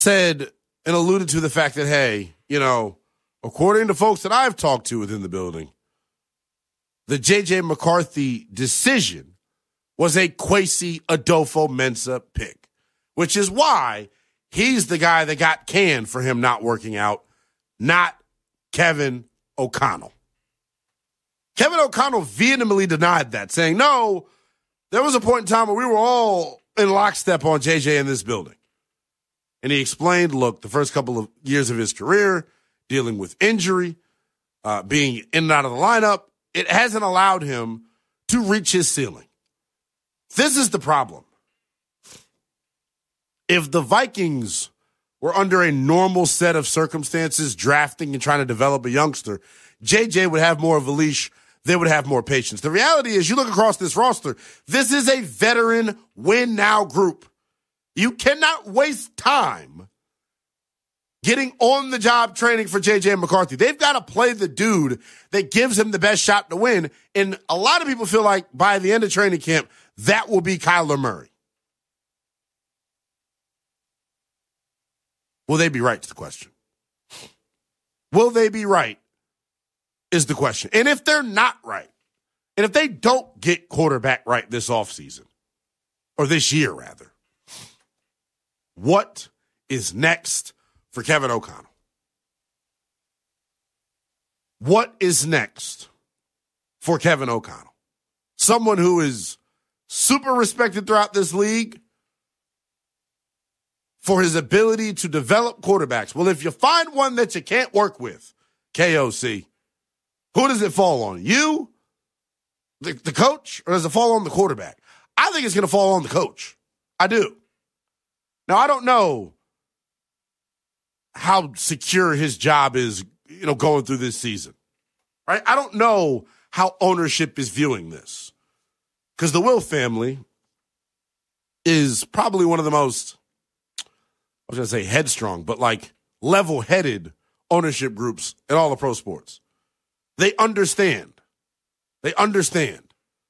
said and alluded to the fact that, hey, according to folks that I've talked to within the building, the J.J. McCarthy decision was a Kwesi Adolfo-Mensah pick, which is why he's the guy that got canned for him not working out, not Kevin O'Connell. Kevin O'Connell vehemently denied that, saying, no, there was a point in time where we were all in lockstep on JJ in this building. And he explained, look, the first couple of years of his career, dealing with injury, being in and out of the lineup, it hasn't allowed him to reach his ceiling. This is the problem. If the Vikings were under a normal set of circumstances, drafting and trying to develop a youngster, JJ would have more of a leash. They would have more patience. The reality is, you look across this roster, this is a veteran win-now group. You cannot waste time getting on-the-job training for J.J. McCarthy. They've got to play the dude that gives him the best shot to win. And a lot of people feel like by the end of training camp, that will be Kyler Murray. Will they be right is the question. Will they be right is the question. And if they're not right, and if they don't get quarterback right this offseason, or this year rather, what is next for Kevin O'Connell? What is next for Kevin O'Connell? Someone who is super respected throughout this league for his ability to develop quarterbacks. Well, if you find one that you can't work with, KOC, who does it fall on? You, the coach, or does it fall on the quarterback? I think it's going to fall on the coach. I do. Now, I don't know how secure his job is, going through this season, right? I don't know how ownership is viewing this, because the Will family is probably one of the most, I was going to say headstrong, but like level-headed ownership groups in all of pro sports. They understand. They understand.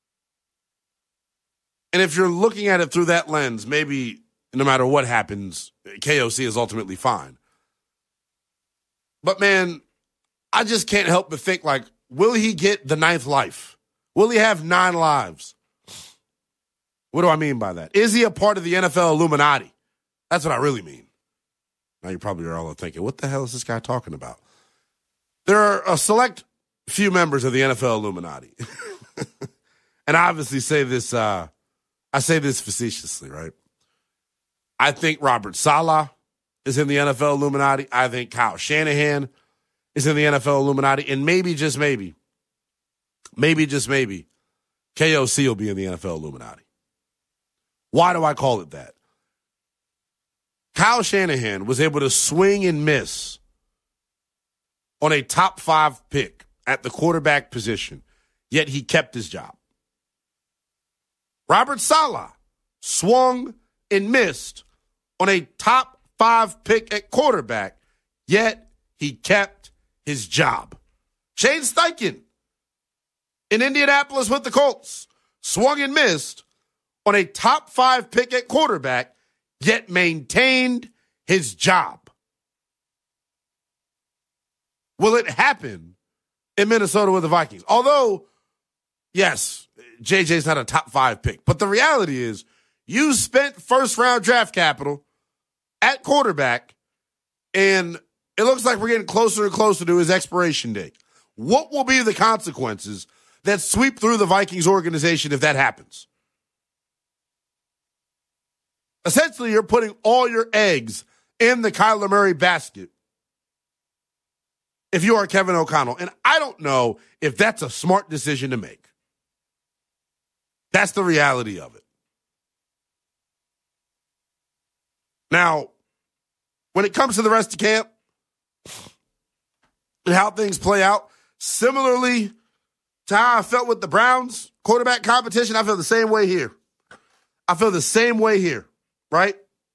And if you're looking at it through that lens, maybe no matter what happens, KOC is ultimately fine. But, man, I just can't help but think, like, will he get the 9th life? Will he have 9 lives? What do I mean by that? Is he a part of the NFL Illuminati? That's what I really mean. Now you probably are all thinking, what the hell is this guy talking about? There are a select few members of the NFL Illuminati. And I obviously say this, I say this facetiously, right? I think Robert Saleh is in the NFL Illuminati. I think Kyle Shanahan is in the NFL Illuminati. And maybe, just maybe, KOC will be in the NFL Illuminati. Why do I call it that? Kyle Shanahan was able to swing and miss on a top 5 pick at the quarterback position, yet he kept his job. Robert Saleh swung and missed on a top 5 pick at quarterback, yet he kept his job. Shane Steichen in Indianapolis with the Colts swung and missed on a top 5 pick at quarterback, yet maintained his job. Will it happen in Minnesota with the Vikings? Although, yes, JJ's not a top 5 pick, but the reality is you spent first-round draft capital at quarterback, and it looks like we're getting closer and closer to his expiration date. What will be the consequences that sweep through the Vikings organization if that happens? Essentially, you're putting all your eggs in the Kyler Murray basket if you are Kevin O'Connell. And I don't know if that's a smart decision to make. That's the reality of it. Now, when it comes to the rest of camp and how things play out, similarly to how I felt with the Browns quarterback competition, I feel the same way here. Right?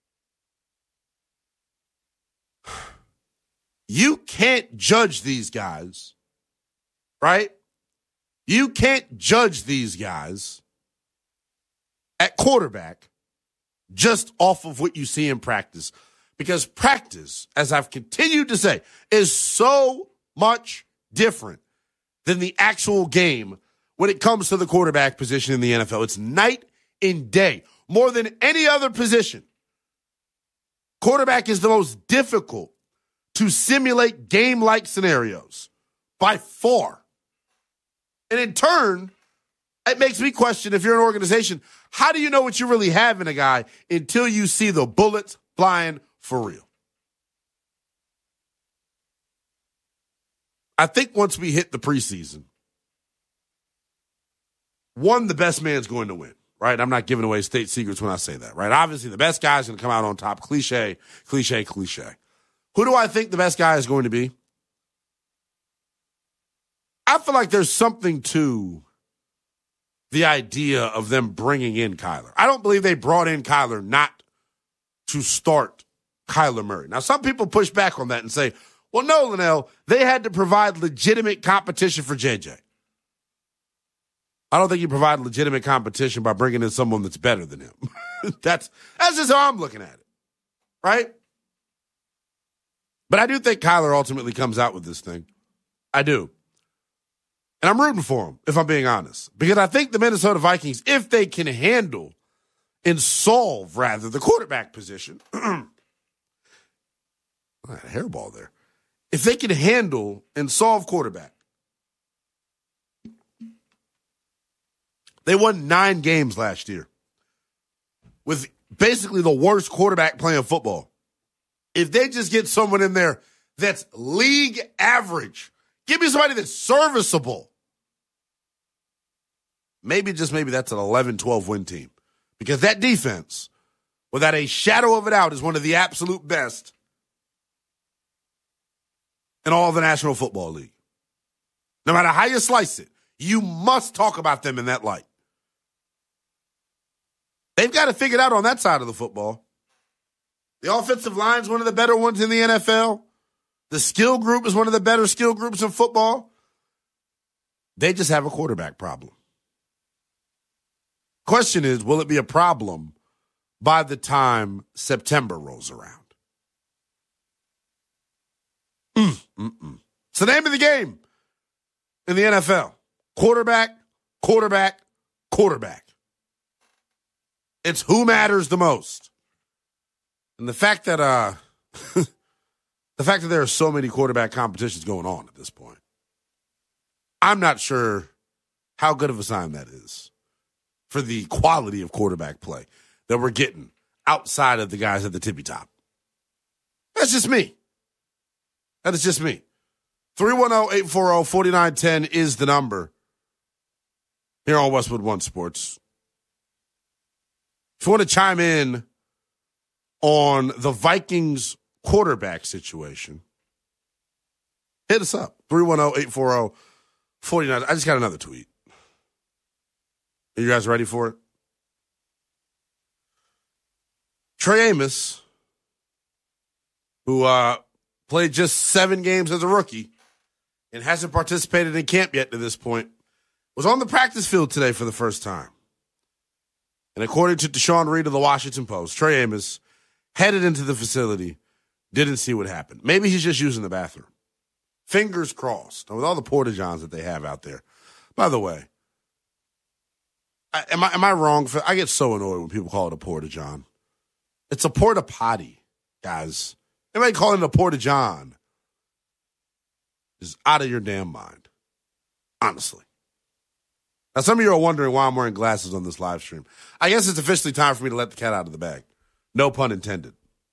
You can't judge these guys, right? You can't judge these guys at quarterback just off of what you see in practice, Because practice, as I've continued to say, is so much different than the actual game when it comes to the quarterback position in the NFL. It's night and day. More than any other position, quarterback is the most difficult to simulate game-like scenarios by far. And in turn, it makes me question, if you're an organization, how do you know what you really have in a guy until you see the bullets flying for real? I think once we hit the preseason, the best man's going to win, right? I'm not giving away state secrets when I say that, right? Obviously, the best guy's going to come out on top. Cliche, cliche, cliche. Who do I think the best guy is going to be? I feel like there's something to the idea of them bringing in Kyler. I don't believe they brought in Kyler not to start Kyler Murray. Now, some people push back on that and say, well, no, Linnell, they had to provide legitimate competition for JJ. I don't think you provide legitimate competition by bringing in someone that's better than him. That's just how I'm looking at it, right? But I do think Kyler ultimately comes out with this thing. I do. And I'm rooting for him, if I'm being honest. Because I think the Minnesota Vikings, if they can handle and solve, rather, the quarterback position. I had a hairball there. If they can handle and solve quarterback. They won 9 games last year with basically the worst quarterback playing football. If they just get someone in there that's league average, give me somebody that's serviceable. Maybe, just maybe, that's an 11-12 win team. Because that defense, without a shadow of a doubt, is one of the absolute best in all of the National Football League. No matter how you slice it, you must talk about them in that light. They've got it figured out on that side of the football. The offensive line is one of the better ones in the NFL. The skill group is one of the better skill groups in football. They just have a quarterback problem. Question is, will it be a problem by the time September rolls around? It's the name of the game in the NFL. Quarterback, quarterback, quarterback. It's who matters the most. And the fact that there are so many quarterback competitions going on at this point, I'm not sure how good of a sign that is for the quality of quarterback play that we're getting outside of the guys at the tippy top. That's just me. That is just me. 310-840-4910 is the number here on Westwood One Sports. If you want to chime in on the Vikings quarterback situation, hit us up. 310-840-4910. I just got another tweet. Are you guys ready for it? Trey Amos, who played just 7 games as a rookie and hasn't participated in camp yet to this point, was on the practice field today for the first time. And according to Deshaun Reed of the Washington Post, Trey Amos headed into the facility, didn't see what happened. Maybe he's just using the bathroom. Fingers crossed. And with all the porta-johns that they have out there. By the way, am I wrong? I get so annoyed when people call it a porta-john. It's a porta-potty, guys. Anybody calling it a porta-john is out of your damn mind. Honestly. Now, some of you are wondering why I'm wearing glasses on this live stream. I guess it's officially time for me to let the cat out of the bag. No pun intended.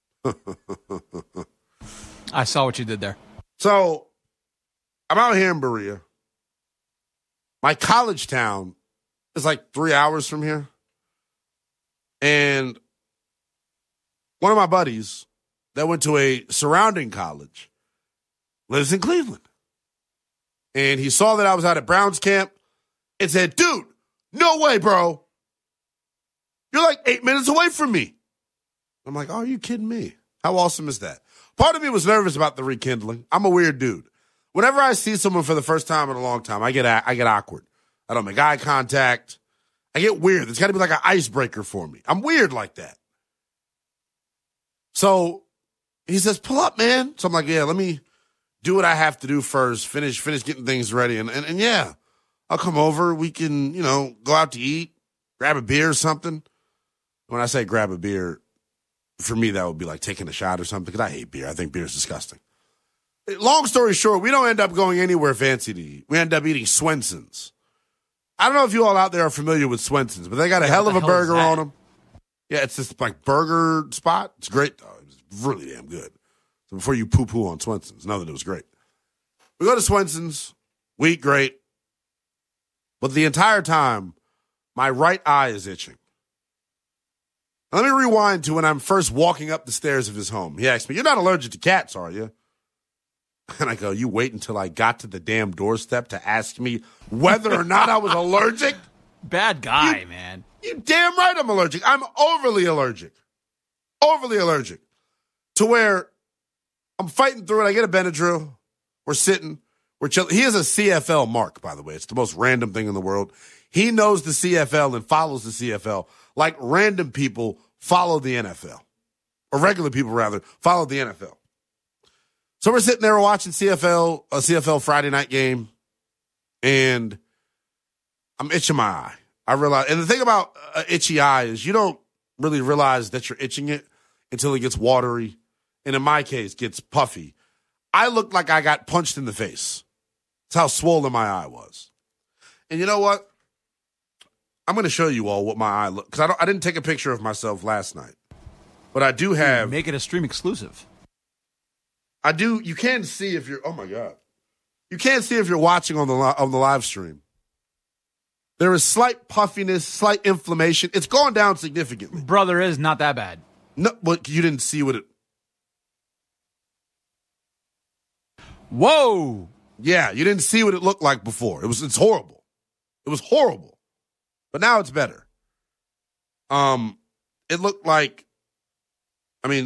I saw what you did there. So, I'm out here in Berea. My college town is like 3 hours from here. And one of my buddies that went to a surrounding college lives in Cleveland. And he saw that I was out at Browns camp and said, dude, no way, bro. You're like 8 minutes away from me. I'm like, oh, are you kidding me? How awesome is that? Part of me was nervous about the rekindling. I'm a weird dude. Whenever I see someone for the first time in a long time, I get awkward. I don't make eye contact. I get weird. It's got to be like an icebreaker for me. I'm weird like that. So He says, pull up, man. So I'm like, yeah, let me do what I have to do first, finish getting things ready. And yeah, I'll come over. We can, go out to eat, grab a beer or something. When I say grab a beer, for me, that would be like taking a shot or something, because I hate beer. I think beer is disgusting. Long story short, we don't end up going anywhere fancy to eat. We end up eating Swenson's. I don't know if you all out there are familiar with Swenson's, but they got a hell of a burger on them. Yeah, it's this like burger spot. It's great, though. It's really damn good. So before you poo-poo on Swenson's, know that it was great. We go to Swenson's. We eat great. But the entire time, my right eye is itching. Now, let me rewind to when I'm first walking up the stairs of his home. He asked me, "You're not allergic to cats, are you?" And I go, "You wait until I got to the damn doorstep to ask me whether or not I was allergic?" Bad guy, man. You damn right I'm allergic. I'm overly allergic. Overly allergic. To where I'm fighting through it. I get a Benadryl. We're sitting. We're chilling. He is a CFL mark, by the way. It's the most random thing in the world. He knows the CFL and follows the CFL like random people follow the NFL. Or regular people, rather, follow the NFL. So we're sitting there watching a CFL Friday night game, and I'm itching my eye. I realize, and the thing about an itchy eye is you don't really realize that you're itching it until it gets watery, and in my case, gets puffy. I looked like I got punched in the face. That's how swollen my eye was. And you know what? I'm going to show you all what my eye looked, because I didn't take a picture of myself last night, but I do have. Make it a stream exclusive. I do. You can see if you're. Oh my God! You can't see if you're watching on the live stream. There is slight puffiness, slight inflammation. It's gone down significantly. Brother, is not that bad. No, but you didn't see what it. Whoa! Yeah, you didn't see what it looked like before. It's horrible. It was horrible, but now it's better. It looked like. I mean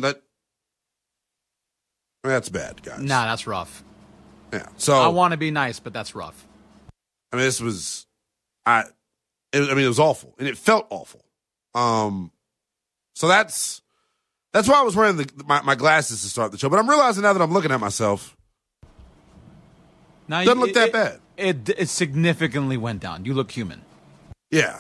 that's bad, guys. Nah, that's rough. Yeah. So I want to be nice, but that's rough. I mean, this was, it was awful, and it felt awful. So that's why I was wearing my glasses to start the show. But I'm realizing now that I'm looking at myself, now doesn't look that bad. It significantly went down. You look human. Yeah.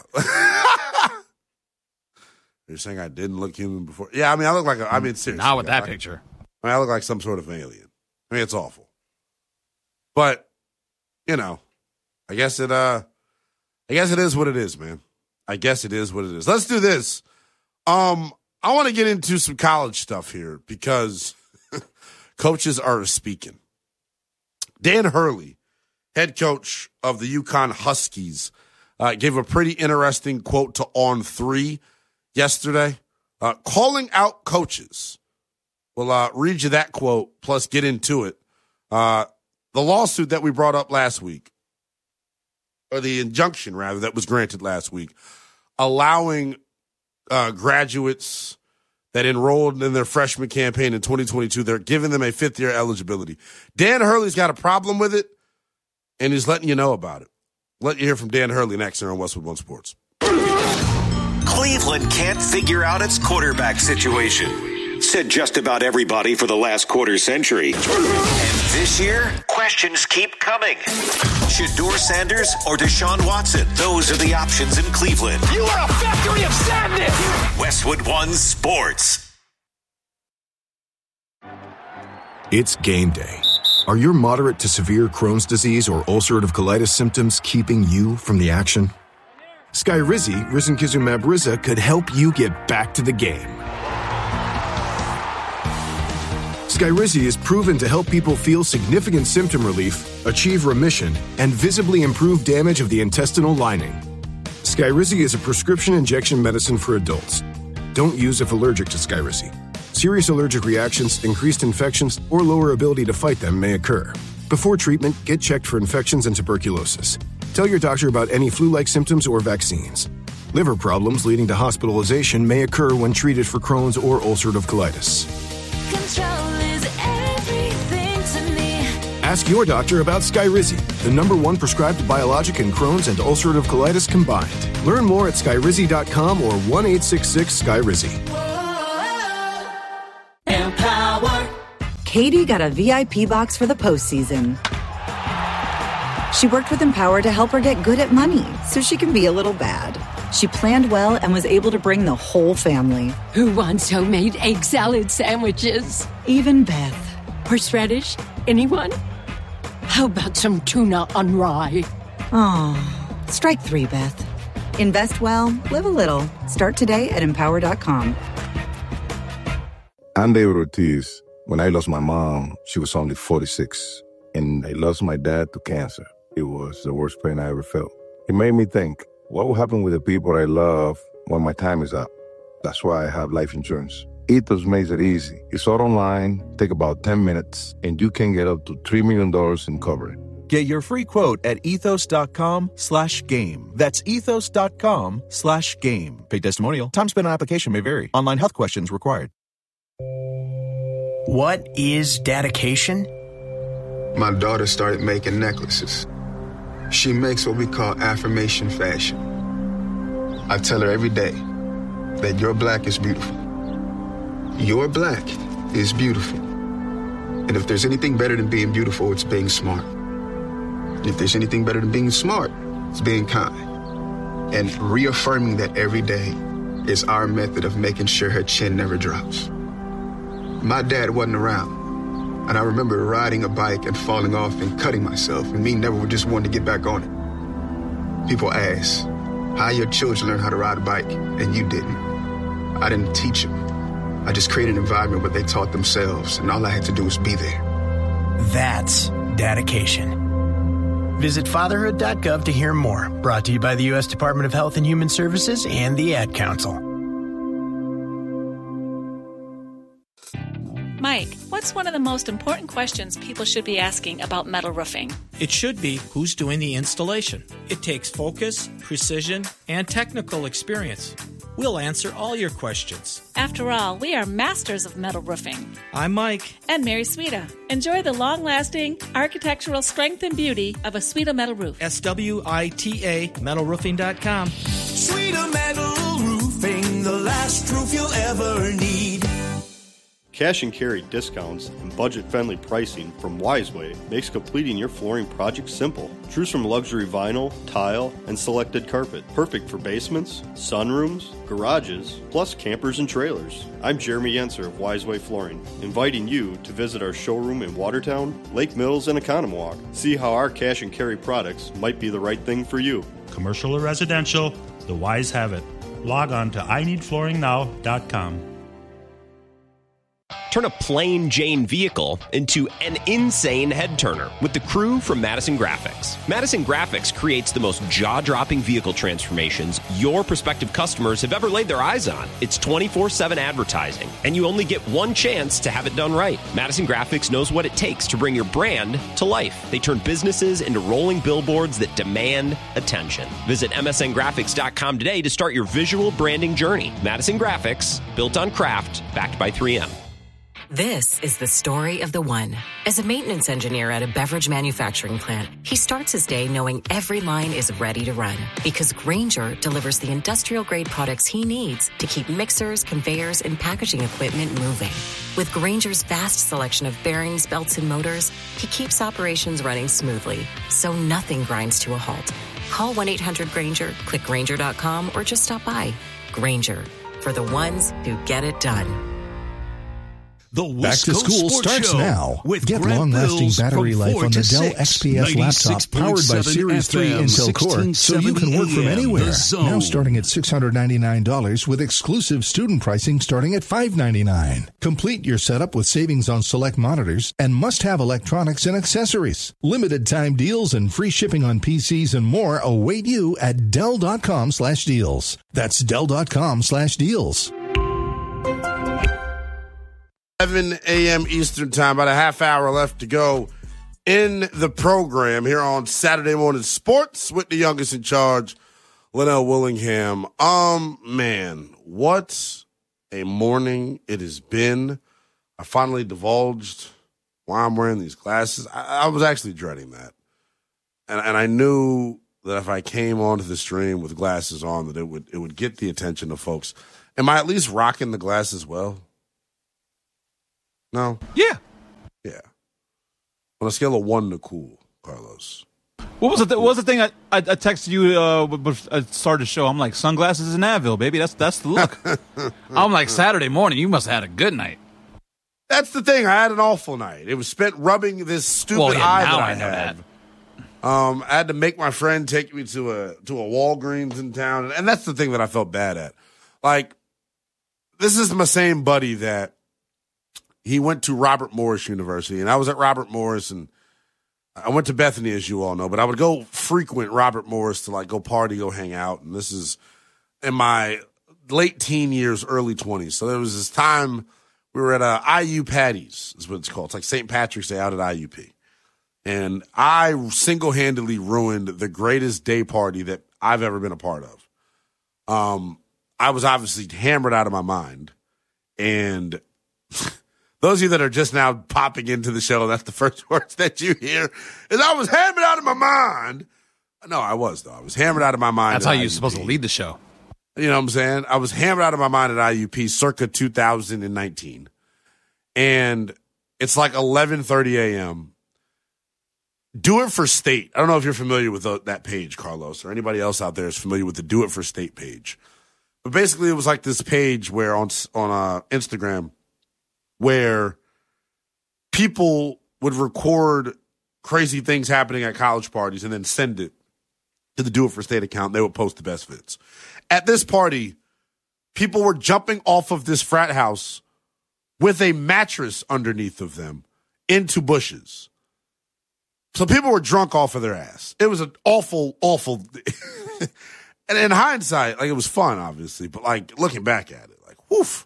You're saying I didn't look human before? Yeah, I mean, I look like seriously. Not with that picture. I look like some sort of alien. I mean, it's awful. But, I guess it is what it is, man. I guess it is what it is. Let's do this. I want to get into some college stuff here because coaches are speaking. Dan Hurley, head coach of the UConn Huskies, gave a pretty interesting quote to On3 yesterday, calling out coaches. We'll read you that quote, plus get into it. The lawsuit that we brought up last week, or the injunction, rather, that was granted last week, allowing graduates that enrolled in their freshman campaign in 2022, they're giving them a fifth-year eligibility. Dan Hurley's got a problem with it, and he's letting you know about it. Let you hear from Dan Hurley next here on Westwood One Sports. Cleveland can't figure out its quarterback situation. Said just about everybody for the last quarter century. And this year, questions keep coming. Shedeur Sanders or Deshaun Watson? Those are the options in Cleveland. You are a factory of sadness! Westwood One Sports. It's game day. Are your moderate to severe Crohn's disease or ulcerative colitis symptoms keeping you from the action? Skyrizi, risankizumab Riza, could help you get back to the game. Skyrizi is proven to help people feel significant symptom relief, achieve remission, and visibly improve damage of the intestinal lining. Skyrizi is a prescription injection medicine for adults. Don't use if allergic to Skyrizi. Serious allergic reactions, increased infections, or lower ability to fight them may occur. Before treatment, get checked for infections and tuberculosis. Tell your doctor about any flu-like symptoms or vaccines. Liver problems leading to hospitalization may occur when treated for Crohn's or ulcerative colitis. Control is everything to me. Ask your doctor about Skyrizi, the #1 prescribed biologic in Crohn's and ulcerative colitis combined. Learn more at skyrizi.com or 1-866-SKYRIZI. Empower Katie got a VIP box for the postseason. She worked with Empower to help her get good at money so she can be a little bad. She planned well and was able to bring the whole family. Who wants homemade egg salad sandwiches? Even Beth. Horseradish? Anyone? How about some tuna on rye? Oh, strike 3, Beth. Invest well, live a little. Start today at Empower.com. I'm David Ortiz. When I lost my mom, she was only 46. And I lost my dad to cancer. It was the worst pain I ever felt. It made me think, what will happen with the people I love when my time is up? That's why I have life insurance. Ethos makes it easy. It's all online, take about 10 minutes, and you can get up to $3 million in coverage. Get your free quote at ethos.com/game. That's ethos.com/game. Paid testimonial. Time spent on application may vary. Online health questions required. What is dedication? My daughter started making necklaces. She makes what we call affirmation fashion. I tell her every day that your black is beautiful. Your black is beautiful. And if there's anything better than being beautiful, it's being smart. And if there's anything better than being smart, it's being kind. And reaffirming that every day is our method of making sure her chin never drops. My dad wasn't around. And I remember riding a bike and falling off and cutting myself, and me never just wanting to get back on it. People ask, how your children learn how to ride a bike, and you didn't. I didn't teach them. I just created an environment where they taught themselves, and all I had to do was be there. That's dedication. Visit fatherhood.gov to hear more. Brought to you by the U.S. Department of Health and Human Services and the Ad Council. Mike, what's one of the most important questions people should be asking about metal roofing? It should be, who's doing the installation? It takes focus, precision, and technical experience. We'll answer all your questions. After all, we are masters of metal roofing. I'm Mike. And Mary Sweta. Enjoy the long-lasting architectural strength and beauty of a Sweta metal roof. SWITA metalroofing.com. Sweta Metal Roofing, the last roof you'll ever need. Cash and carry discounts and budget-friendly pricing from Wiseway makes completing your flooring project simple. Choose from luxury vinyl, tile, and selected carpet. Perfect for basements, sunrooms, garages, plus campers and trailers. I'm Jeremy Yenser of Wiseway Flooring, inviting you to visit our showroom in Watertown, Lake Mills, and Economwalk. See how our cash and carry products might be the right thing for you. Commercial or residential, the Wise have it. Log on to ineedflooringnow.com. Turn a plain Jane vehicle into an insane head turner with the crew from Madison Graphics. Madison Graphics creates the most jaw-dropping vehicle transformations your prospective customers have ever laid their eyes on. It's 24/7 advertising, and you only get one chance to have it done right. Madison Graphics knows what it takes to bring your brand to life. They turn businesses into rolling billboards that demand attention. Visit msngraphics.com today to start your visual branding journey. Madison Graphics, built on craft, backed by 3M. This is the story of the one. As a maintenance engineer at a beverage manufacturing plant, he starts his day knowing every line is ready to run because Grainger delivers the industrial-grade products he needs to keep mixers, conveyors, and packaging equipment moving. With Grainger's vast selection of bearings, belts, and motors, he keeps operations running smoothly, so nothing grinds to a halt. Call 1-800-GRAINGER, click Grainger.com, or just stop by. Grainger, for the ones who get it done. The Back to school starts now. Get long-lasting battery life on the Dell XPS laptop powered by Series 3 Intel Core, so you can work from anywhere. Now starting at $699 with exclusive student pricing starting at $599. Complete your setup with savings on select monitors and must-have electronics and accessories. Limited time deals and free shipping on PCs and more await you at Dell.com/deals. That's Dell.com/deals. 11 a.m. Eastern Time, about a half hour left to go in the program here on Saturday Morning Sports with the youngest in charge, Linnell Willingham. Man, what a morning it has been. I finally divulged why I'm wearing these glasses. I was actually dreading that. And I knew that if I came onto the stream with glasses on, that it would get the attention of folks. Am I at least rocking the glasses well? No? Yeah. Yeah. On a scale of 1 to cool, Carlos. What was the thing I texted you before I started the show? I'm like, sunglasses and Advil, baby. That's the look. I'm like, Saturday morning, you must have had a good night. That's the thing. I had an awful night. It was spent rubbing this stupid eye that I had. I had to make my friend take me to a Walgreens in town, and that's the thing that I felt bad at. Like, this is my same buddy that he went to Robert Morris University, and I was at Robert Morris, and I went to Bethany, as you all know, but I would go frequent Robert Morris to like go party, go hang out, and this is in my late teen years, early 20s. So there was this time we were at IU Patties, is what it's called. It's like St. Patrick's Day out at IUP. And I single-handedly ruined the greatest day party that I've ever been a part of. I was obviously hammered out of my mind. And those of you that are just now popping into the show, that's the first words that you hear, is I was hammered out of my mind. No, I was, though. I was hammered out of my mind. That's how you're supposed to lead the show. You know what I'm saying? I was hammered out of my mind at IUP circa 2019. And it's like 11:30 a.m. Do It for State. I don't know if you're familiar with that page, Carlos, or anybody else out there is familiar with the Do It for State page. But basically, it was like this page where on Instagram where people would record crazy things happening at college parties and then send it to the Do It for State account. They would post the best fits. At this party, people were jumping off of this frat house with a mattress underneath of them into bushes. So people were drunk off of their ass. It was an awful, awful. And in hindsight, like, it was fun, obviously, but like looking back at it, like, woof.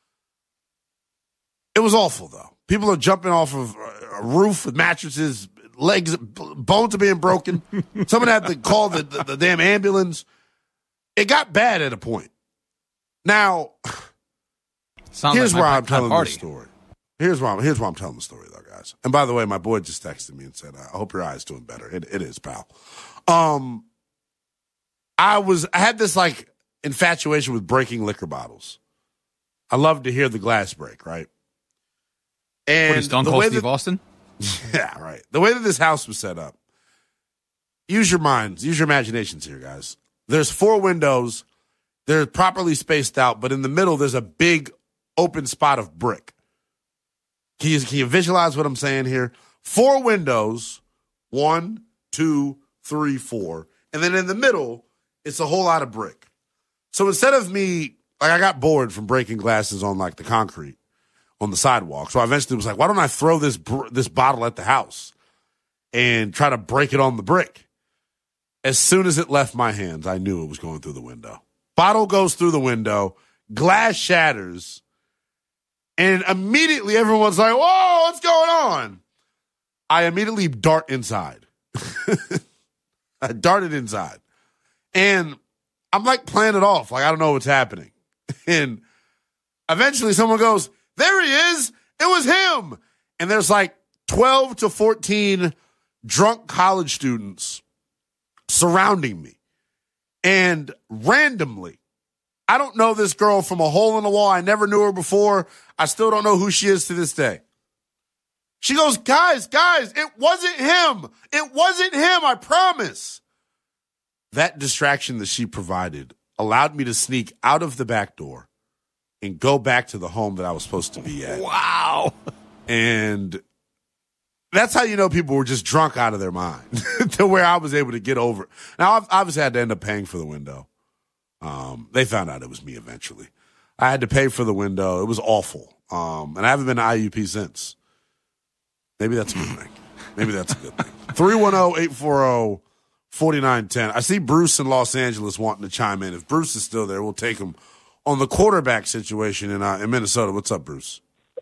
It was awful, though. People are jumping off of a roof with mattresses, legs, bones are being broken. Someone had to call the damn ambulance. It got bad at a point. Now, here's where I'm telling the story. Here's why I'm telling the story, though, guys. And by the way, my boy just texted me and said, I hope your eye's doing better. It is, pal. I had this, like, infatuation with breaking liquor bottles. I love to hear the glass break, right? And what, is Stone Cold Steve Austin? Yeah, right. The way that this house was set up, use your minds, use your imaginations here, guys. There's 4 windows. They're properly spaced out, but in the middle, there's a big open spot of brick. Can you visualize what I'm saying here? 4 windows, 1, 2, 3, 4. And then in the middle, it's a whole lot of brick. So instead of me, like, I got bored from breaking glasses on, like, the concrete on the sidewalk. So I eventually was like, why don't I throw this bottle at the house and try to break it on the brick? As soon as it left my hands, I knew it was going through the window. Bottle goes through the window, glass shatters, and immediately everyone's like, whoa, what's going on? I immediately dart inside. I darted inside. And I'm like playing it off, like I don't know what's happening. And eventually someone goes, there he is. It was him. And there's like 12 to 14 drunk college students surrounding me. And randomly, I don't know this girl from a hole in the wall. I never knew her before. I still don't know who she is to this day. She goes, guys, it wasn't him. It wasn't him, I promise. That distraction that she provided allowed me to sneak out of the back door and go back to the home that I was supposed to be at. Wow. And that's how you know people were just drunk out of their mind to where I was able to get over it. Now, I've obviously had to end up paying for the window. They found out it was me eventually. I had to pay for the window. It was awful. And I haven't been to IUP since. Maybe that's a good thing. Maybe that's a good thing. 310-840-4910. I see Bruce in Los Angeles wanting to chime in. If Bruce is still there, we'll take him on the quarterback situation in Minnesota. What's up, Bruce?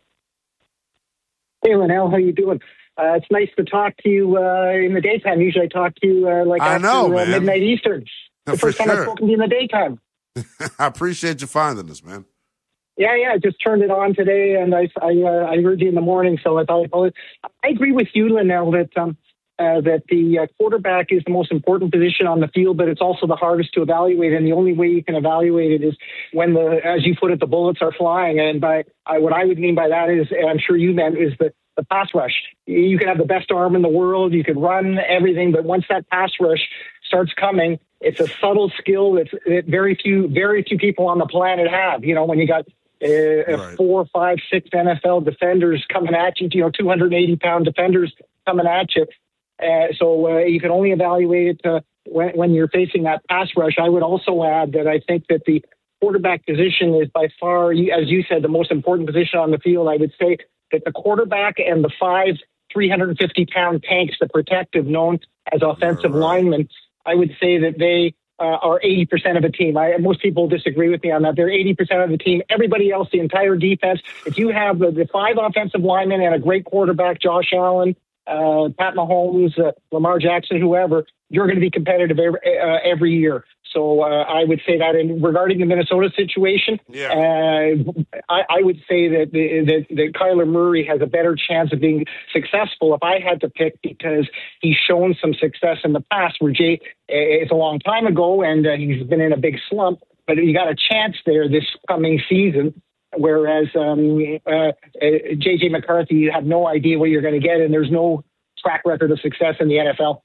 Hey, Linnell, how you doing? It's nice to talk to you in the daytime. Usually I talk to you after midnight Eastern. The first time I've spoken to you in the daytime. I appreciate you finding us, man. Yeah, I just turned it on today, and I heard you in the morning, so I thought I agree with you, Linnell, that the quarterback is the most important position on the field, but it's also the hardest to evaluate, and the only way you can evaluate it is when as you put it, the bullets are flying. And what I would mean by that is, and I'm sure you meant, is the the pass rush. You can have the best arm in the world, you can run everything, but once that pass rush starts coming, it's a subtle skill that very few people on the planet have. You know, when you got 4, 5, 6 NFL defenders coming at you, 280-pound defenders coming at you. So you can only evaluate it when you're facing that pass rush. I would also add that I think that the quarterback position is by far, as you said, the most important position on the field. I would say that the quarterback and the 5 350-pound tanks, the protective, known as offensive linemen, I would say that they are 80% of a team. Most people disagree with me on that. They're 80% of the team. Everybody else, the entire defense, if you have the 5 offensive linemen and a great quarterback, Josh Allen, Pat Mahomes, Lamar Jackson, whoever, you're going to be competitive every year. So I would say that. And regarding the Minnesota situation, I would say that Kyler Murray has a better chance of being successful if I had to pick, because he's shown some success in the past where it's a long time ago and he's been in a big slump, but you got a chance there this coming season. Whereas J.J. McCarthy, you have no idea what you're going to get, and there's no track record of success in the NFL.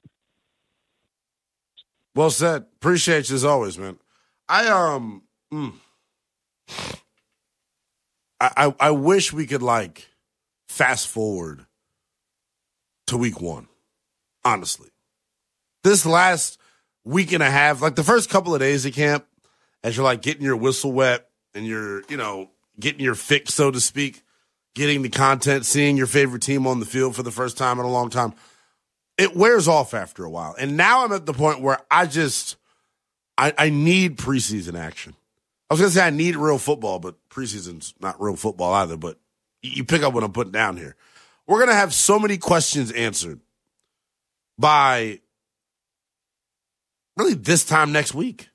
Well said. Appreciate you as always, man. I wish we could fast forward to week 1. Honestly, this last week and a half, the first couple of days of camp, as you're getting your whistle wet and you're getting your fix, so to speak, getting the content, seeing your favorite team on the field for the first time in a long time, it wears off after a while. And now I'm at the point where I need preseason action. I was going to say I need real football, but preseason's not real football either. But you pick up what I'm putting down here. We're going to have so many questions answered by really this time next week.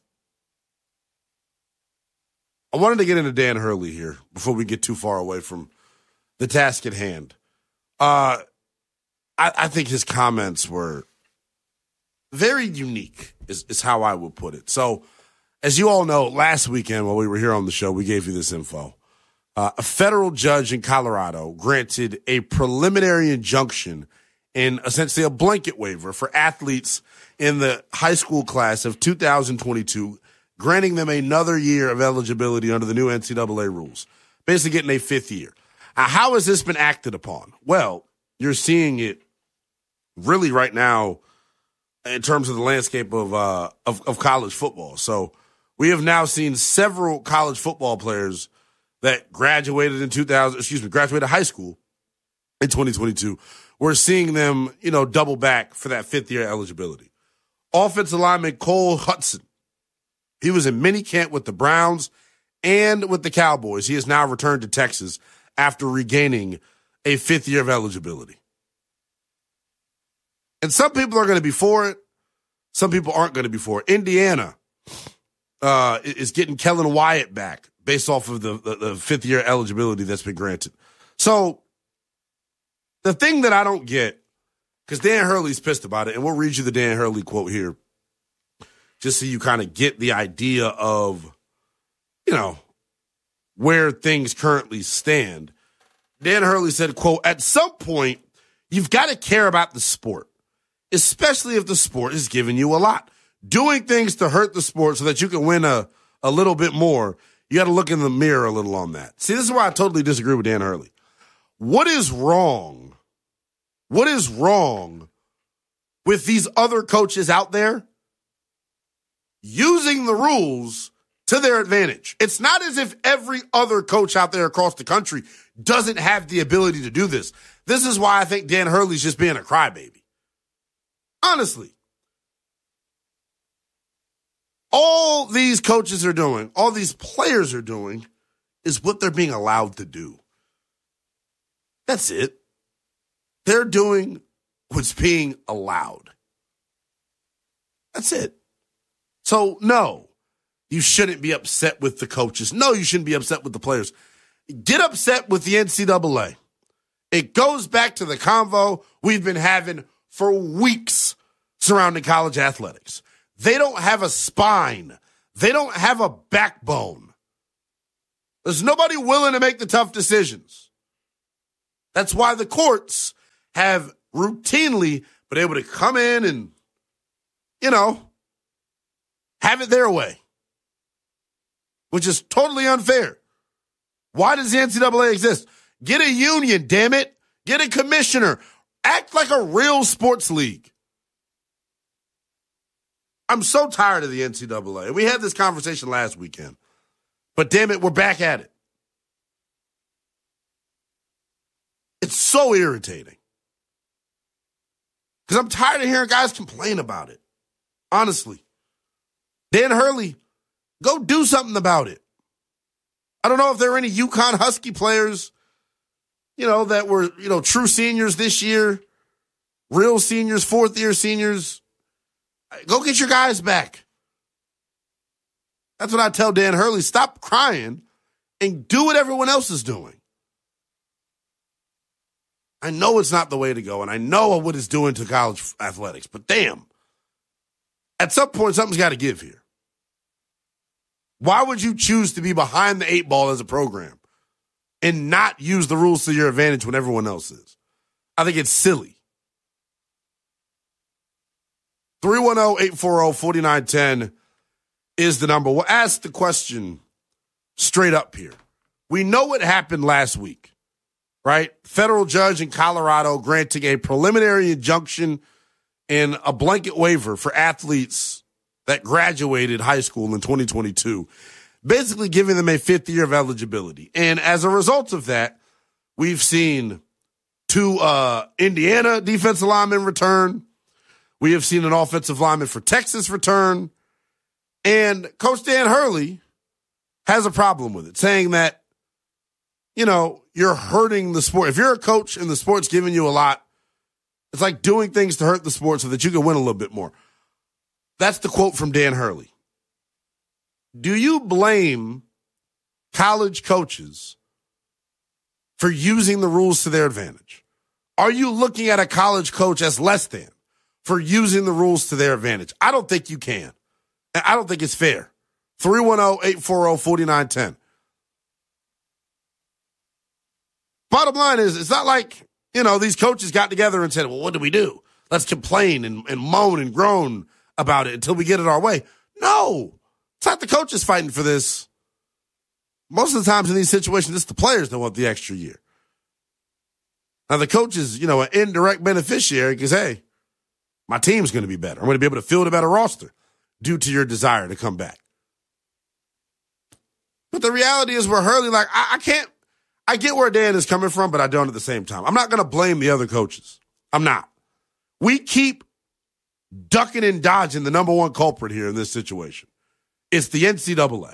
I wanted to get into Dan Hurley here before we get too far away from the task at hand. I think his comments were very unique, is how I would put it. So, as you all know, last weekend while we were here on the show, we gave you this info. A federal judge in Colorado granted a preliminary injunction in essentially a blanket waiver for athletes in the high school class of 2022, granting them another year of eligibility under the new NCAA rules, basically getting a 5th year. How has this been acted upon? Well, you're seeing it really right now in terms of the landscape of college football. So we have now seen several college football players that graduated high school in 2022. We're seeing them, double back for that 5th year eligibility. Offensive lineman Cole Hudson, he was in minicamp with the Browns and with the Cowboys. He has now returned to Texas after regaining a 5th year of eligibility. And some people are going to be for it. Some people aren't going to be for it. Indiana is getting Kellen Wyatt back based off of the 5th year eligibility that's been granted. So the thing that I don't get, because Dan Hurley's pissed about it, and we'll read you the Dan Hurley quote here, just so you kind of get the idea of, where things currently stand. Dan Hurley said, quote, "At some point, you've got to care about the sport, especially if the sport is giving you a lot. Doing things to hurt the sport so that you can win a little bit more, you got to look in the mirror a little on that." See, this is why I totally disagree with Dan Hurley. What is wrong? What is wrong with these other coaches out there using the rules to their advantage? It's not as if every other coach out there across the country doesn't have the ability to do this. This is why I think Dan Hurley's just being a crybaby. Honestly. All these coaches are doing, all these players are doing, is what they're being allowed to do. That's it. They're doing what's being allowed. That's it. So, no, you shouldn't be upset with the coaches. No, you shouldn't be upset with the players. Get upset with the NCAA. It goes back to the convo we've been having for weeks surrounding college athletics. They don't have a spine. They don't have a backbone. There's nobody willing to make the tough decisions. That's why the courts have routinely been able to come in and, have it their way, which is totally unfair. Why does the NCAA exist? Get a union, damn it. Get a commissioner. Act like a real sports league. I'm so tired of the NCAA. We had this conversation last weekend. But damn it, we're back at it. It's so irritating. Because I'm tired of hearing guys complain about it. Honestly. Dan Hurley, go do something about it. I don't know if there are any UConn Husky players, that were, true seniors this year, real seniors, fourth-year seniors. Go get your guys back. That's what I tell Dan Hurley. Stop crying and do what everyone else is doing. I know it's not the way to go, and I know what it's doing to college athletics, but damn, at some point, something's got to give here. Why would you choose to be behind the 8 ball as a program and not use the rules to your advantage when everyone else is? I think it's silly. 310-840-4910 is the number. We'll ask the question straight up here. We know what happened last week, right? Federal judge in Colorado granting a preliminary injunction and a blanket waiver for athletes that graduated high school in 2022, basically giving them a 5th year of eligibility. And as a result of that, we've seen 2 Indiana defensive linemen return. We have seen an offensive lineman for Texas return. And Coach Dan Hurley has a problem with it, saying that, you're hurting the sport. If you're a coach and the sport's giving you a lot, it's like doing things to hurt the sport so that you can win a little bit more. That's the quote from Dan Hurley. Do you blame college coaches for using the rules to their advantage? Are you looking at a college coach as less than for using the rules to their advantage? I don't think you can. And I don't think it's fair. 310-840-4910. Bottom line is, it's not like, these coaches got together and said, well, what do we do? Let's complain and moan and groan about it until we get it our way. No, it's not the coaches fighting for this. Most of the times in these situations, it's the players that want the extra year. Now, the coach is, an indirect beneficiary because, hey, my team's going to be better. I'm going to be able to field a better roster due to your desire to come back. But the reality is we're Hurley, I get where Dan is coming from, but I don't at the same time. I'm not going to blame the other coaches. I'm not. We keep ducking and dodging the number one culprit here in this situation. It's the NCAA.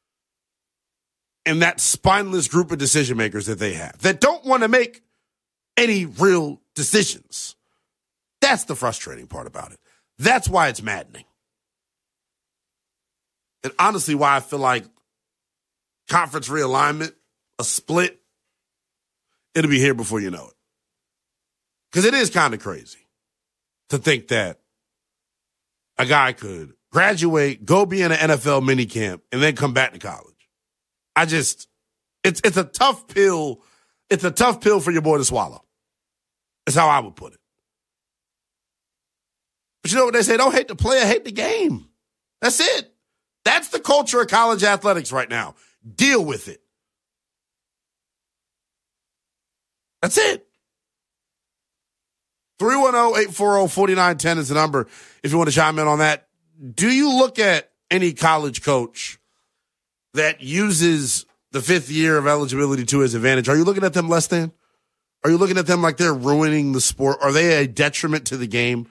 And that spineless group of decision makers that they have that don't want to make any real decisions. That's the frustrating part about it. That's why it's maddening. And honestly, why I feel like conference realignment, a split, it'll be here before you know it. Because it is kind of crazy to think that a guy could graduate, go be in an NFL minicamp, and then come back to college. It's a tough pill. It's a tough pill for your boy to swallow. That's how I would put it. But you know what they say? Don't hate the player, hate the game. That's it. That's the culture of college athletics right now. Deal with it. That's it. 310-840-4910 is the number if you want to chime in on that. Do you look at any college coach that uses the 5th year of eligibility to his advantage? Are you looking at them less than? Are you looking at them like they're ruining the sport? Are they a detriment to the game?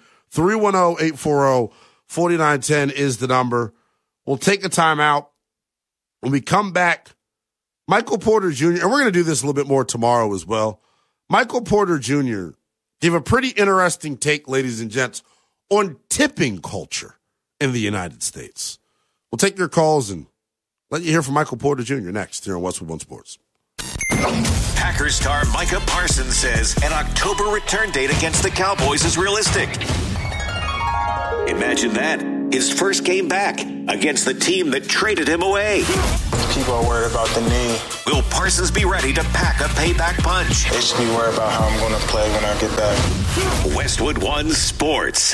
310-840-4910 is the number. We'll take a timeout. When we come back, Michael Porter Jr., and we're going to do this a little bit more tomorrow as well. Michael Porter Jr. gave a pretty interesting take, ladies and gents, on tipping culture in the United States. We'll take your calls and let you hear from Michael Porter Jr. next here on Westwood One Sports. Packers star Micah Parsons says an October return date against the Cowboys is realistic. Imagine that. His first game back against the team that traded him away. People are worried about the knee. Will Parsons be ready to pack a payback punch? They should be worried about how I'm going to play when I get back. Westwood One Sports.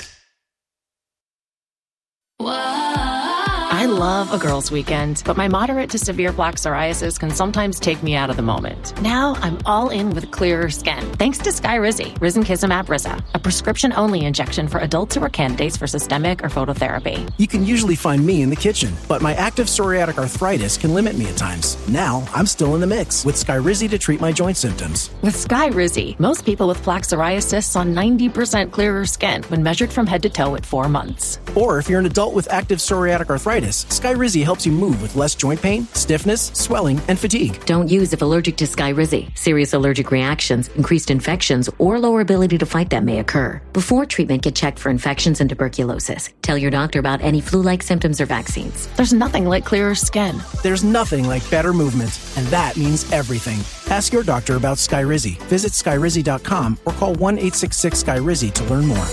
I love a girls' weekend, but my moderate to severe plaque psoriasis can sometimes take me out of the moment. Now I'm all in with clearer skin, thanks to Skyrizi, Risankizumab Riza, a prescription-only injection for adults who are candidates for systemic or phototherapy. You can usually find me in the kitchen, but my active psoriatic arthritis can limit me at times. Now I'm still in the mix with Skyrizi to treat my joint symptoms. With Skyrizi, most people with plaque psoriasis saw 90% clearer skin when measured from head to toe at 4 months. Or if you're an adult with active psoriatic arthritis, Skyrizi helps you move with less joint pain, stiffness, swelling, and fatigue. Don't use if allergic to Skyrizi. Serious allergic reactions, increased infections, or lower ability to fight them may occur. Before treatment, get checked for infections and tuberculosis. Tell your doctor about any flu-like symptoms or vaccines. There's nothing like clearer skin. There's nothing like better movement, and that means everything. Ask your doctor about Skyrizi. Visit Skyrizi.com or call 1-866-SKYRIZI to learn more.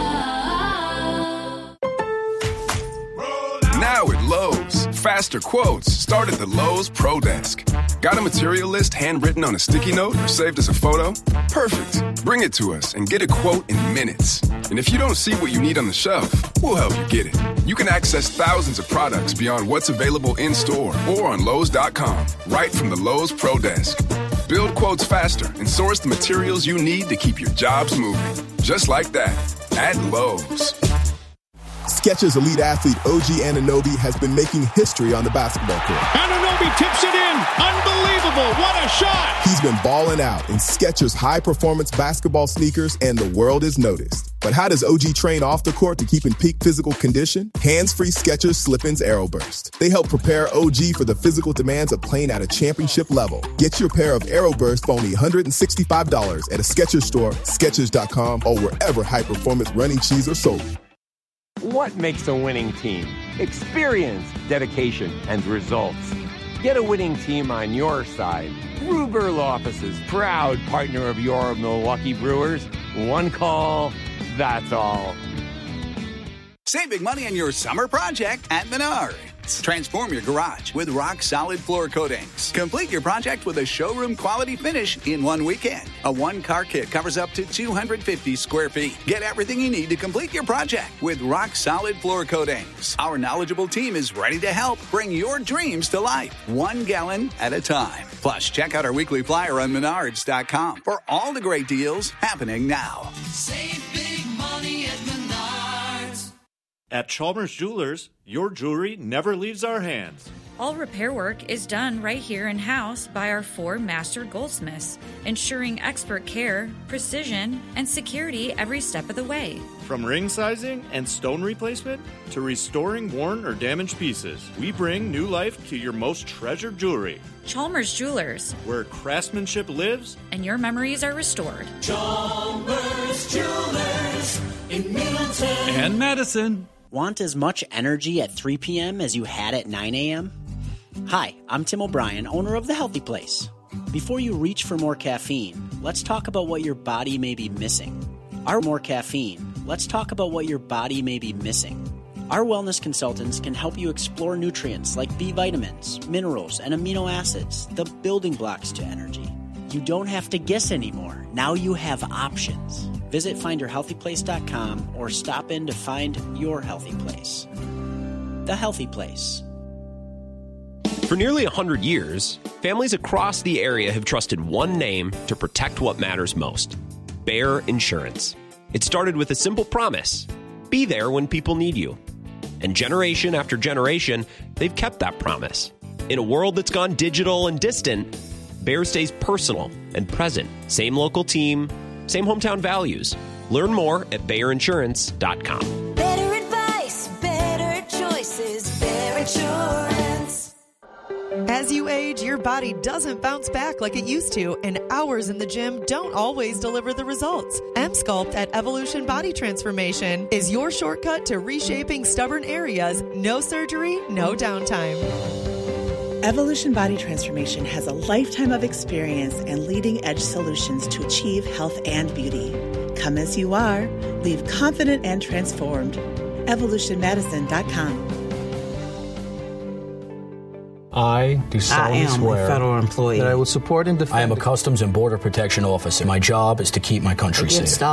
Now at Lowe's, faster quotes start at the Lowe's Pro Desk. Got a material list handwritten on a sticky note or saved as a photo? Perfect. Bring it to us and get a quote in minutes. And if you don't see what you need on the shelf, we'll help you get it. You can access thousands of products beyond what's available in store or on Lowe's.com, right from the Lowe's Pro Desk. Build quotes faster and source the materials you need to keep your jobs moving. Just like that, at Lowe's. Skechers elite athlete OG Anunoby has been making history on the basketball court. Anunoby tips it in. Unbelievable. What a shot. He's been balling out in Skechers high-performance basketball sneakers, and the world has noticed. But how does OG train off the court to keep in peak physical condition? Hands-free Skechers Slip-ins Aeroburst. They help prepare OG for the physical demands of playing at a championship level. Get your pair of Aeroburst for only $165 at a Skechers store, Skechers.com, or wherever high-performance running shoes are sold. What makes a winning team? Experience, dedication, and results. Get a winning team on your side. Ruger Law Offices, proud partner of your Milwaukee Brewers. One call, that's all. Save big money on your summer project at Menards. Transform your garage with rock-solid floor coatings. Complete your project with a showroom-quality finish in one weekend. A one-car kit covers up to 250 square feet. Get everything you need to complete your project with rock-solid floor coatings. Our knowledgeable team is ready to help bring your dreams to life, 1 gallon at a time. Plus, check out our weekly flyer on Menards.com for all the great deals happening now. Save big money at Menards. At Chalmers Jewelers, your jewelry never leaves our hands. All repair work is done right here in-house by our 4 master goldsmiths, ensuring expert care, precision, and security every step of the way. From ring sizing and stone replacement to restoring worn or damaged pieces, we bring new life to your most treasured jewelry. Chalmers Jewelers, where craftsmanship lives and your memories are restored. Chalmers Jewelers in Middleton and Madison. Want as much energy at 3 p.m. as you had at 9 a.m.? Hi, I'm Tim O'Brien, owner of The Healthy Place. Before you reach for more caffeine, let's talk about what your body may be missing. Our wellness consultants can help you explore nutrients like B vitamins, minerals, and amino acids, the building blocks to energy. You don't have to guess anymore. Now you have options. Visit findyourhealthyplace.com or stop in to find your healthy place. The Healthy Place. For nearly 100 years, families across the area have trusted one name to protect what matters most: Bayer Insurance. It started with a simple promise: be there when people need you. And generation after generation, they've kept that promise. In a world that's gone digital and distant, Bayer stays personal and present. Same local team, same hometown values. Learn more at BayerInsurance.com. Better advice, better choices, Bayer Insurance. As you age, your body doesn't bounce back like it used to, and hours in the gym don't always deliver the results. M-Sculpt at Evolution Body Transformation is your shortcut to reshaping stubborn areas. No surgery, no downtime. Evolution Body Transformation has a lifetime of experience and leading-edge solutions to achieve health and beauty. Come as you are. Leave confident and transformed. EvolutionMedicine.com. I do solemnly swear a federal employee that I will support and defend. I am a Customs and Border Protection officer. My job is to keep my country safe.